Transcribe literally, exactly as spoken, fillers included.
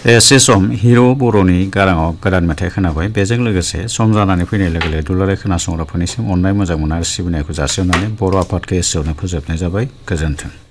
एसे सम हिर' बर'नि गाराङाव गोदान मेथाइ खोनाबाय। बेजों लोगोसे सम जानानै फैनाय लोगो लोगो दुलाराय खोनासंग्राफोरनिसिम अननाय मोजां मोननाय आरो सिबिनायखौ जासिहरनानै बर' आफादखौ एसेयावनो फोजोबनाय जाबाय। गोजोन्थों।